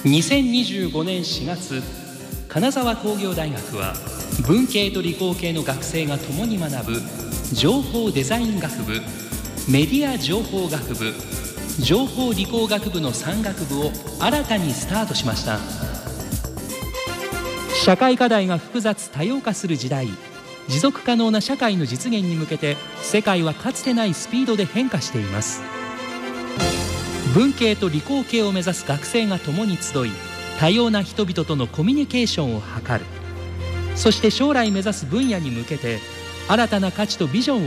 2025年4月、金沢工業大学は文系と理工系の学生が共に学ぶ情報デザイン学部、メディア情報学部、情報理工学部の3学部を新たにスタートしました。社会課題が複雑多様化する時代、持続可能な社会の実現に向けて世界はかつてないスピードで変化しています。文系と理工系を目指す学生が共に集い、多様な人々とのコミュニケーションを図る。そして将来目指す分野に向けて新たな価値とビジョンを